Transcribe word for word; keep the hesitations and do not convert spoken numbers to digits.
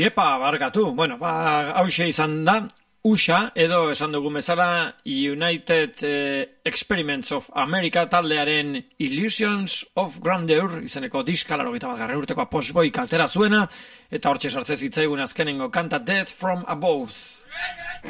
Iepa, barkatu. Bueno, ba, hause izan da, U S A, edo esan dugun bezala, United eh, Experiments of America taldearen Illusions of Grandeur, izeneko diska, laurogeita bat garren urtekoa postboy kaltera zuena, eta hortxe sartzez hitzaigun azkenengo kanta Death from Above.